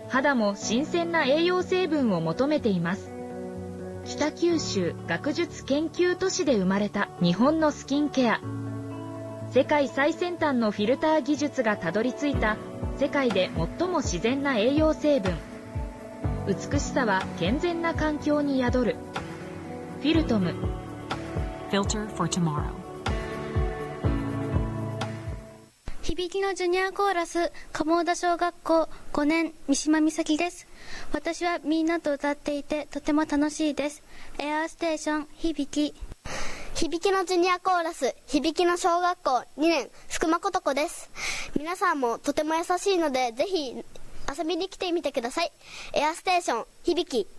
肌も新鮮な栄養成分を求めています。北九州学術研究都市で生まれた日本のスキンケア。世界最先端のフィルター技術がたどり着いた世界で最も自然な栄養成分。美しさは健全な環境に宿る。フィルトム。 Filter for tomorrow。 響きのジュニアコーラス鴨田小学校5年三島美咲です。私はみんなと歌っていてとても楽しいです。エアーステーション響き。 響きのジュニアコーラス響きの小学校2年福間琴子です。皆さんもとても優しいのでぜひ遊びに来てみてください。エアーステーション響き。